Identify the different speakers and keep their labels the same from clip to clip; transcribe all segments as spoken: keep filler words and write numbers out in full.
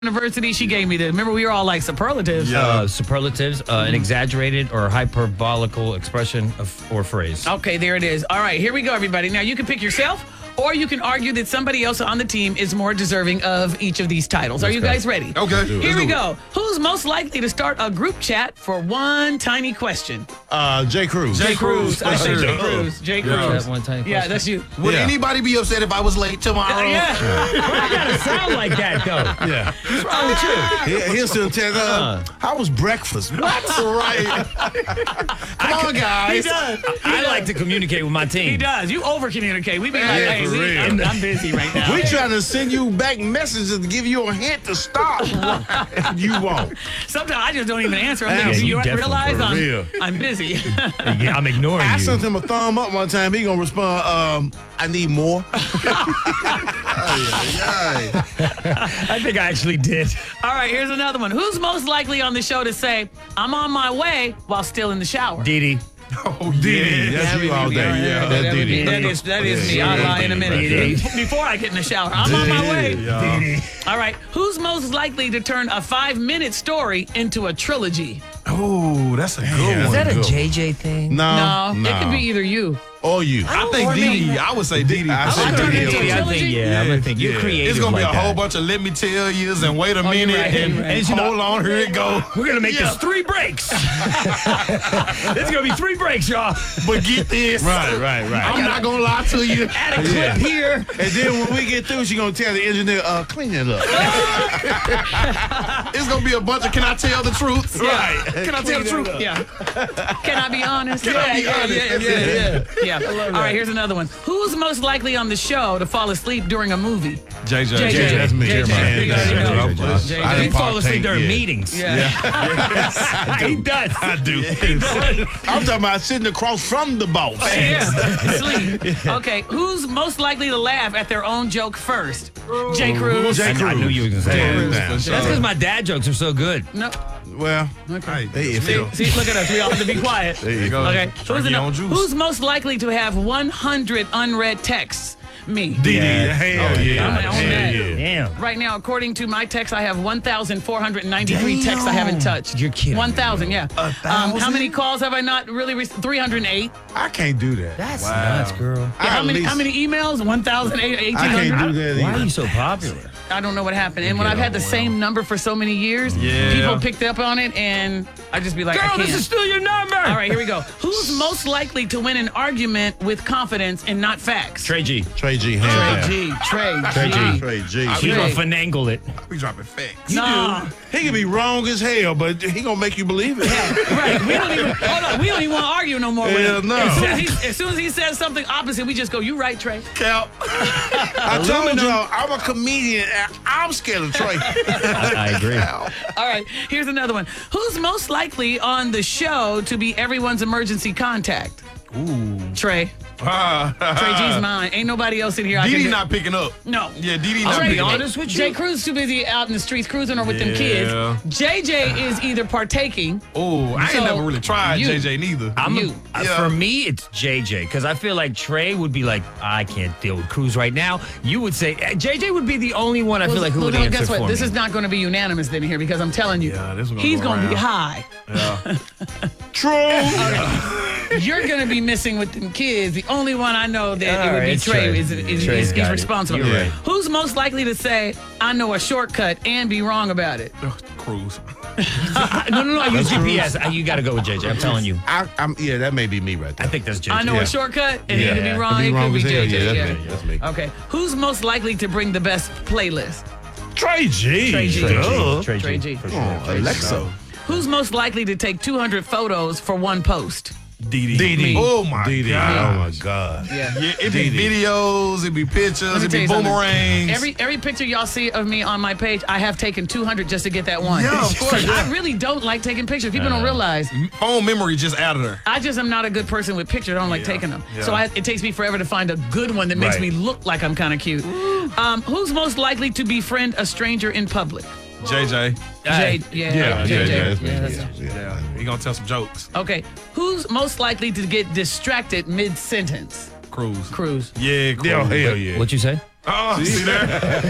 Speaker 1: University, she gave me the. Remember, we were all like superlatives.
Speaker 2: Yeah.
Speaker 3: Uh, superlatives, uh, an exaggerated or hyperbolical expression of, or phrase.
Speaker 1: Okay, there it is. All right, here we go, everybody. Now, you can pick yourself, or you can argue that somebody else on the team is more deserving of each of these titles. Are you guys ready?
Speaker 2: Okay.
Speaker 1: Here we go. Who's most likely to start a group chat for one tiny question?
Speaker 4: Uh, Jay Cruz.
Speaker 2: Jay Cruz.
Speaker 1: I say
Speaker 2: Sure.
Speaker 1: Jay Cruz. Jay
Speaker 3: Yeah.
Speaker 1: Cruz.
Speaker 3: That one tiny
Speaker 1: Yeah,
Speaker 3: question.
Speaker 1: that's you.
Speaker 2: Would
Speaker 4: Yeah.
Speaker 2: anybody be upset if I was late tomorrow?
Speaker 1: Yeah.
Speaker 3: Why you gotta sound like that, though?
Speaker 4: Yeah.
Speaker 3: What's wrong with you?
Speaker 4: He, he'll still tell uh, how was breakfast? What?
Speaker 2: Right. Come on, guys.
Speaker 1: He does.
Speaker 3: I like to communicate with my team.
Speaker 1: He does. You over communicate. We be like,
Speaker 4: Yeah,
Speaker 1: hey,
Speaker 4: for
Speaker 1: we,
Speaker 4: real.
Speaker 1: I'm, I'm busy right now.
Speaker 4: We trying to send you back messages to give you a hint to stop. You won't.
Speaker 1: Sometimes I just don't even answer. I'm
Speaker 4: Yeah,
Speaker 1: thinking, do
Speaker 3: you
Speaker 1: you
Speaker 3: definitely
Speaker 1: realize
Speaker 4: for
Speaker 1: I'm,
Speaker 4: real.
Speaker 1: I'm busy?
Speaker 3: Yeah, I'm ignoring
Speaker 4: I
Speaker 3: you.
Speaker 4: sent him a thumb up one time. He gonna respond, um, I need more.
Speaker 3: I think I actually did.
Speaker 1: All right, here's another one. Who's most likely on the show to say, I'm on my way while still in the shower?
Speaker 3: Dee Dee.
Speaker 2: Oh,
Speaker 4: Didi,
Speaker 2: yeah.
Speaker 4: that's
Speaker 1: That
Speaker 4: you
Speaker 1: would
Speaker 4: all
Speaker 1: be
Speaker 4: day.
Speaker 1: me.
Speaker 4: Yeah,
Speaker 1: That
Speaker 4: that's
Speaker 1: would be-
Speaker 4: Didi.
Speaker 1: That is, that is me.
Speaker 4: Yeah,
Speaker 1: I'll
Speaker 4: yeah,
Speaker 1: lie in a minute.
Speaker 3: Didi.
Speaker 1: Before I get in the shower, I'm on my way.
Speaker 2: Yeah.
Speaker 1: All right, who's most likely to turn a five-minute story into a trilogy?
Speaker 2: Oh, that's a good
Speaker 4: Yeah.
Speaker 2: one.
Speaker 3: Is that a
Speaker 4: Good.
Speaker 3: J J thing?
Speaker 4: No,
Speaker 1: No, it could be either you.
Speaker 4: or you.
Speaker 2: I think
Speaker 3: Or
Speaker 2: Didi.
Speaker 3: me.
Speaker 2: I would say Didi.
Speaker 4: I
Speaker 1: I
Speaker 4: say
Speaker 1: like
Speaker 4: Didi.
Speaker 1: Didi.
Speaker 3: Didi, I think, yeah, I'm gonna think you're
Speaker 4: Yeah.
Speaker 3: creative.
Speaker 2: It's gonna be
Speaker 3: like
Speaker 2: a whole
Speaker 3: that.
Speaker 2: bunch of let me tell yous and wait a
Speaker 1: Oh, you're
Speaker 2: minute
Speaker 1: right,
Speaker 2: and,
Speaker 1: you're right.
Speaker 2: and hold on, here it go.
Speaker 3: We're gonna make
Speaker 2: Yeah.
Speaker 3: this three breaks. It's gonna be three breaks, y'all.
Speaker 2: But get this.
Speaker 4: Right, right, right.
Speaker 2: I'm not gonna lie to you.
Speaker 3: Add a clip here.
Speaker 4: And then when we get through, she gonna tell the engineer, uh, clean it up.
Speaker 2: It's gonna be a bunch of can I tell the truth?
Speaker 1: Yeah.
Speaker 2: Can I tell the truth?
Speaker 1: Yeah. Can I be honest?
Speaker 2: Can
Speaker 1: yeah,
Speaker 2: I be
Speaker 1: yeah,
Speaker 2: honest?
Speaker 1: yeah, yeah, yeah, yeah. All right, here's another one. Who's most likely on the show to fall asleep during a movie?
Speaker 2: J J.
Speaker 1: J J.
Speaker 4: that's me.
Speaker 1: J J.
Speaker 4: Man,
Speaker 1: You already know.
Speaker 4: J J.
Speaker 1: J J.
Speaker 4: I
Speaker 3: He
Speaker 4: didn't
Speaker 3: fall asleep
Speaker 4: partake
Speaker 3: during
Speaker 4: yet.
Speaker 3: meetings.
Speaker 1: Yeah.
Speaker 3: He does.
Speaker 4: I do. I'm talking about sitting across from the boss.
Speaker 1: Yeah. Sleep. Okay, who's most likely to laugh at their own joke first? Jay Cruz.
Speaker 4: Jay
Speaker 3: I, I knew you were gonna say
Speaker 4: Hands
Speaker 3: that.
Speaker 4: down.
Speaker 2: For sure.
Speaker 3: That's because my dad jokes are so good.
Speaker 1: No.
Speaker 4: Well,
Speaker 1: Okay.
Speaker 4: hey, if
Speaker 1: See,
Speaker 4: it,
Speaker 1: see, look at us. We all have to be quiet.
Speaker 4: there you go.
Speaker 1: Okay.
Speaker 2: Drink
Speaker 1: Who's,
Speaker 2: your
Speaker 1: ano-
Speaker 2: own juice.
Speaker 1: who's most likely to have one hundred unread texts? Me.
Speaker 4: Didi,
Speaker 3: Yeah.
Speaker 4: hell yeah.
Speaker 1: I'm on
Speaker 4: Hell
Speaker 1: that.
Speaker 4: yeah.
Speaker 3: Damn.
Speaker 1: Right now, according to my text, I have one thousand four hundred ninety-three texts I haven't touched.
Speaker 3: You're kidding me,
Speaker 1: one thousand, yeah.
Speaker 2: A
Speaker 1: Um,
Speaker 2: thousand?
Speaker 1: how many calls have I not really received? three hundred eight.
Speaker 4: I can't do that.
Speaker 3: That's
Speaker 2: Wow.
Speaker 3: nuts, girl.
Speaker 4: I
Speaker 1: how,
Speaker 4: at
Speaker 1: many,
Speaker 4: least-
Speaker 1: how many emails? one thousand eighteen
Speaker 4: I
Speaker 1: hundred.
Speaker 4: can't do that
Speaker 3: Why are
Speaker 4: either.
Speaker 3: you so popular?
Speaker 1: I don't know what happened. And when I've had the same number for so many years,
Speaker 2: Yeah.
Speaker 1: people picked up on it, and I just be like, I
Speaker 3: Girl,
Speaker 1: can't.
Speaker 3: this is still your number.
Speaker 1: All right, here we go. Who's most likely to win an argument with confidence and not facts?
Speaker 3: Trey G.
Speaker 4: Trey G,
Speaker 1: Trey
Speaker 4: hands down.
Speaker 1: G. Trey
Speaker 3: Trey
Speaker 1: G.
Speaker 3: G.
Speaker 4: Trey G.
Speaker 3: He's
Speaker 1: Trey.
Speaker 3: gonna finagle it.
Speaker 2: We dropping facts.
Speaker 1: Nah.
Speaker 4: He can be wrong as hell, but he gonna make you believe it.
Speaker 1: Right. We don't even hold on. We don't even want to argue no more with
Speaker 4: Hell
Speaker 1: him.
Speaker 4: no.
Speaker 1: As soon as, he, as soon as he says something opposite, we just go, "You right, Trey."
Speaker 2: Cap.
Speaker 4: I told y'all I'm a comedian and I'm scared of Trey.
Speaker 3: I, I agree.
Speaker 1: All right. Here's another one. Who's most likely on the show to be everyone's emergency contact?
Speaker 2: Ooh.
Speaker 1: Trey. Trey G's mine. Ain't nobody else in here. I
Speaker 2: Didi
Speaker 1: can
Speaker 2: not picking up.
Speaker 1: No.
Speaker 2: Yeah, Didi
Speaker 1: I'll
Speaker 2: not
Speaker 1: be
Speaker 2: picking up.
Speaker 3: honest with you.
Speaker 1: Jay Cruz too busy out in the streets cruising or with them
Speaker 2: Yeah.
Speaker 1: kids. J J is either partaking.
Speaker 2: Oh, I ain't
Speaker 1: So,
Speaker 2: never really tried
Speaker 1: you.
Speaker 2: J J neither.
Speaker 3: I'm
Speaker 1: You.
Speaker 3: uh,
Speaker 2: Yeah.
Speaker 3: For me, it's J J because I feel like Trey would be like, I can't deal with Cruz right now. You would say uh, J J would be the only one I feel like who
Speaker 1: Well,
Speaker 3: would
Speaker 1: no,
Speaker 3: answer
Speaker 1: guess what?
Speaker 3: for
Speaker 1: This
Speaker 3: me.
Speaker 1: is not going to be unanimous then here because I'm telling you,
Speaker 2: Yeah, this is gonna
Speaker 1: he's
Speaker 2: go
Speaker 1: going to be
Speaker 2: around.
Speaker 1: high.
Speaker 2: Yeah.
Speaker 4: True.
Speaker 1: You're going to be missing with them kids. The only one I know that
Speaker 3: All
Speaker 1: it would
Speaker 3: right,
Speaker 1: be
Speaker 3: it's
Speaker 1: Trey
Speaker 3: Trey.
Speaker 1: is, is,
Speaker 3: Trey's
Speaker 1: is, is
Speaker 3: got it.
Speaker 1: responsible.
Speaker 3: You're right.
Speaker 1: Who's most likely to say, I know a shortcut and be wrong about it?
Speaker 2: Cruz.
Speaker 3: no, no, no. I use
Speaker 4: That's
Speaker 3: G P S.
Speaker 4: Cruz.
Speaker 3: Uh, You got to go with J J. I'm telling you.
Speaker 4: I, I'm, yeah, that may be me right
Speaker 3: I
Speaker 4: there.
Speaker 3: think that's J J.
Speaker 1: I know
Speaker 4: Yeah.
Speaker 1: a shortcut and
Speaker 4: Yeah.
Speaker 1: it could be wrong.
Speaker 4: Could be
Speaker 1: it
Speaker 4: wrong
Speaker 1: could be
Speaker 4: as hell.
Speaker 1: J J.
Speaker 4: Yeah,
Speaker 1: Yeah,
Speaker 4: that's me. That's me.
Speaker 1: Okay. Who's most likely to bring the best playlist?
Speaker 4: Trey G.
Speaker 1: Trey G.
Speaker 3: Trey
Speaker 4: Duh.
Speaker 3: G. Trey G.
Speaker 1: Trey G.
Speaker 3: For
Speaker 4: Come
Speaker 3: sure.
Speaker 4: on, Alexa.
Speaker 1: Who's most likely to take two hundred photos for one post?
Speaker 2: Didi.
Speaker 4: Didi.
Speaker 2: Oh my
Speaker 4: Didi.
Speaker 2: god.
Speaker 4: Oh my God.
Speaker 1: Yeah.
Speaker 2: Yeah, it be
Speaker 4: Didi.
Speaker 2: videos, it be
Speaker 1: Let
Speaker 2: pictures,
Speaker 1: me
Speaker 2: it
Speaker 1: tell
Speaker 2: be
Speaker 1: you something.
Speaker 2: boomerangs.
Speaker 1: Every every picture y'all see of me on my page, I have taken two hundred just to get that one.
Speaker 2: Yeah, of course.
Speaker 1: I really don't like taking pictures. People don't realize.
Speaker 2: phone memory just out of there.
Speaker 1: I just am not a good person with pictures. I don't like
Speaker 2: Yeah,
Speaker 1: taking them.
Speaker 2: yeah.
Speaker 1: So I, it takes me forever to find a good one that makes
Speaker 3: Right.
Speaker 1: me look like I'm kind of cute. Um, who's most likely to befriend a stranger in public?
Speaker 2: J J.
Speaker 1: Jay, yeah,
Speaker 4: Yeah,
Speaker 1: J
Speaker 4: yeah,
Speaker 1: J.
Speaker 4: yeah, that's me.
Speaker 1: Yeah, that's
Speaker 4: Yeah,
Speaker 1: it.
Speaker 4: yeah.
Speaker 2: Yeah, he gonna tell some jokes.
Speaker 1: Okay, who's most likely to get distracted mid-sentence?
Speaker 2: Cruz.
Speaker 1: Cruz.
Speaker 2: Yeah, Cruz.
Speaker 4: Yeah, hell yeah.
Speaker 3: What you say?
Speaker 2: Oh, see there?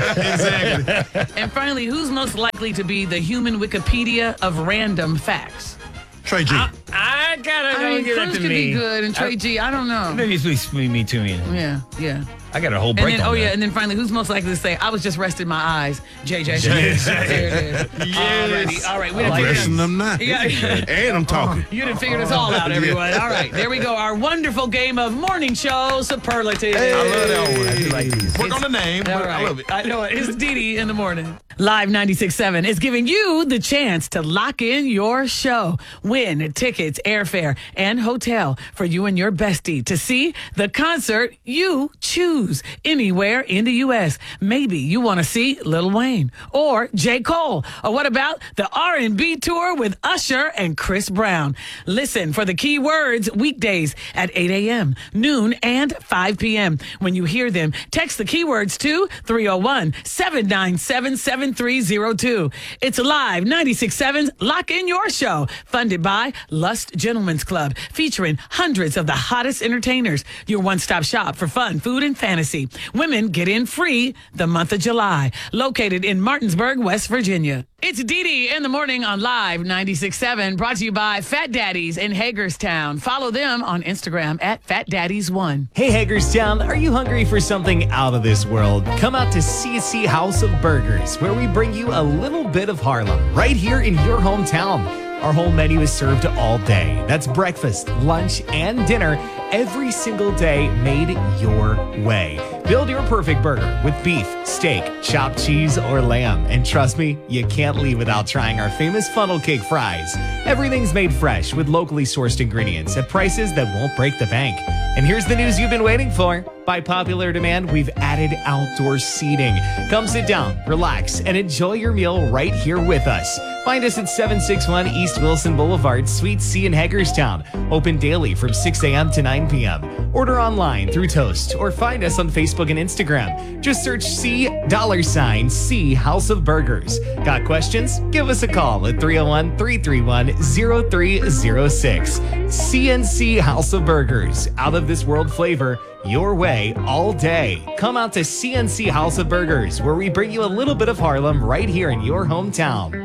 Speaker 2: Exactly.
Speaker 1: And finally, who's most likely to be the human Wikipedia of random facts?
Speaker 4: Trey G.
Speaker 3: I, I gotta
Speaker 1: I mean,
Speaker 3: give that
Speaker 1: Cruz
Speaker 3: to
Speaker 1: could
Speaker 3: me.
Speaker 1: be good, and Trey
Speaker 3: I-
Speaker 1: G, I don't know.
Speaker 3: Maybe it's me, me too. You know.
Speaker 1: Yeah, yeah.
Speaker 3: I got a whole
Speaker 1: And
Speaker 3: break
Speaker 1: then,
Speaker 3: on
Speaker 1: oh yeah,
Speaker 3: that.
Speaker 1: and then finally, who's most likely to say, "I was just resting my eyes"? J J.
Speaker 3: J J.
Speaker 1: There it is. Alrighty, all right, we done
Speaker 3: like
Speaker 1: figured
Speaker 4: Pressing
Speaker 1: it.
Speaker 4: them now.
Speaker 1: Yeah, yeah.
Speaker 4: And I'm talking.
Speaker 1: You done figured us all out, everyone. All right, there we go. Our wonderful game of morning show superlatives.
Speaker 2: I love that one.
Speaker 3: I do like these.
Speaker 2: Work on the name,
Speaker 1: All
Speaker 2: but
Speaker 1: right.
Speaker 2: I love it.
Speaker 1: I know it. It's Dee Dee in the morning. Live ninety-six point seven is giving you the chance to lock in your show. Win tickets, airfare, and hotel for you and your bestie to see the concert you choose anywhere in the U S. Maybe you want to see Lil Wayne or J. Cole. Or what about the R and B tour with Usher and Chris Brown? Listen for the key words weekdays at eight a.m., noon, and five p.m. When you hear them, text the keywords to three oh one, seven nine seven, seven three oh two. It's Live ninety-six point seven's Lock In Your Show, funded by Lust Gentlemen's Club, featuring hundreds of the hottest entertainers. Your one-stop shop for fun, food, and fantasy. Women get in free the month of July. Located in Martinsburg, West Virginia. It's Dee Dee in the morning on Live ninety-six point seven, brought to you by Fat Daddies in Hagerstown. Follow them on Instagram at Fat Daddies one.
Speaker 5: Hey Hagerstown, are you hungry for something out of this world? Come out to C and C House of Burgers, where we bring you a little bit of Harlem, right here in your hometown. Our whole menu is served all day. That's breakfast, lunch, and dinner every single day, made your way. Build your perfect burger with beef, steak, chopped cheese, or lamb. And trust me, you can't leave without trying our famous funnel cake fries. Everything's made fresh with locally sourced ingredients at prices that won't break the bank. And here's the news you've been waiting for. By popular demand, we've added outdoor seating. Come sit down, relax, and enjoy your meal right here with us. Find us at seven sixty-one East Wilson Boulevard, Suite C in Hagerstown. Open daily from six a.m. to nine p.m. Order online through Toast or find us on Facebook and Instagram. Just search C dollar sign C House of Burgers. Got questions? Give us a call at three oh one, three three one, oh three oh six. C and C House of Burgers. Out of this world flavor, your way all day. Come out to C and C House of Burgers, where we bring you a little bit of Harlem right here in your hometown.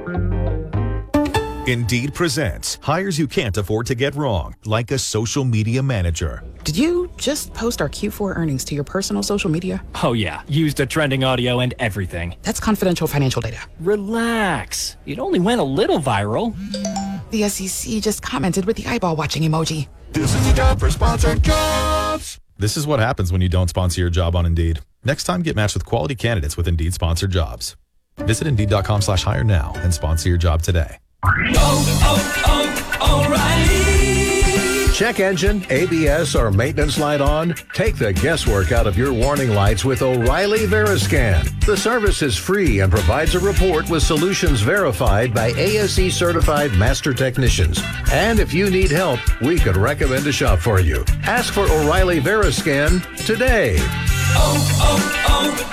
Speaker 6: Indeed presents hires you can't afford to get wrong, like a social media manager.
Speaker 7: Did you just post our Q four earnings to your personal social media?
Speaker 8: Oh yeah, used the trending audio and everything.
Speaker 7: That's confidential financial data.
Speaker 8: Relax. It only went a little viral.
Speaker 7: The S E C just commented with the eyeball watching emoji.
Speaker 6: This is the job for sponsored jobs. This is what happens when you don't sponsor your job on Indeed. Next time, get matched with quality candidates with Indeed sponsored jobs. Visit Indeed.com slash hire now and sponsor your job today.
Speaker 9: Oh, oh, oh, O'Reilly. Check engine, A B S, or maintenance light on? Take the guesswork out of your warning lights with O'Reilly Veriscan. The service is free and provides a report with solutions verified by A S E certified master technicians. And if you need help, we could recommend a shop for you. Ask for O'Reilly Veriscan today.
Speaker 10: Oh,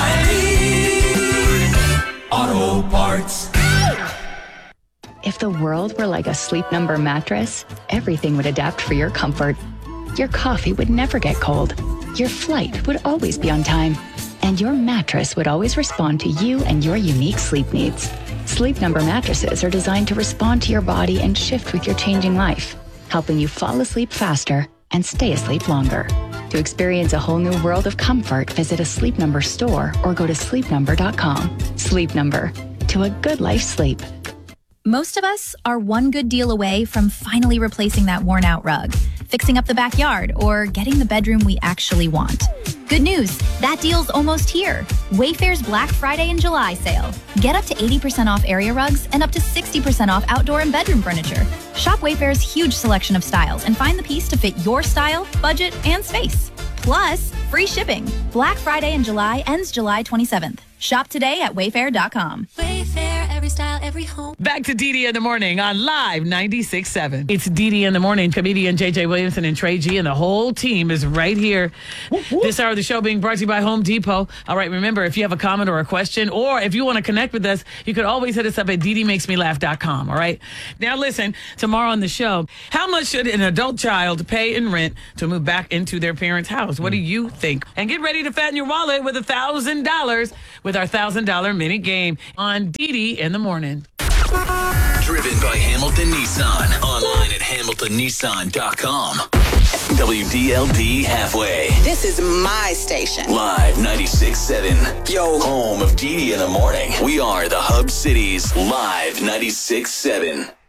Speaker 10: oh, oh, O'Reilly Auto Parts.
Speaker 11: If the world were like a Sleep Number mattress, everything would adapt for your comfort. Your coffee would never get cold. Your flight would always be on time. And your mattress would always respond to you and your unique sleep needs. Sleep Number mattresses are designed to respond to your body and shift with your changing life, helping you fall asleep faster and stay asleep longer. To experience a whole new world of comfort, visit a Sleep Number store or go to sleep number dot com. Sleep Number. To a good life sleep.
Speaker 12: Most of us are one good deal away from finally replacing that worn-out rug, fixing up the backyard, or getting the bedroom we actually want. Good news, that deal's almost here. Wayfair's Black Friday and July sale. Get up to eighty percent off area rugs and up to sixty percent off outdoor and bedroom furniture. Shop Wayfair's huge selection of styles and find the piece to fit your style, budget, and space. Plus, free shipping. Black Friday in July ends July twenty-seventh. Shop today at wayfair dot com.
Speaker 10: Wayfair, every
Speaker 13: every style, every home.
Speaker 1: Back to Dee Dee in the morning on Live ninety-six point seven. It's Dee Dee in the morning. Comedian J J Williamson and Trey G and the whole team is right here. This hour of the show being brought to you by Home Depot. All right, remember, if you have a comment or a question, or if you want to connect with us, you could always hit us up at dee dee makes me laugh dot com. All right. Now listen, tomorrow on the show, how much should an adult child pay in rent to move back into their parents' house? What do you think? And get ready to fatten your wallet with a thousand dollars with our thousand dollar minute game on Dee Dee in the morning.
Speaker 14: Driven by Hamilton Nissan. Online at hamilton nissan dot com. W D L P Halfway.
Speaker 15: This is my station.
Speaker 14: Live ninety-six point seven. Yo. Home of Dee Dee in the morning. We are the Hub City's Live ninety-six point seven.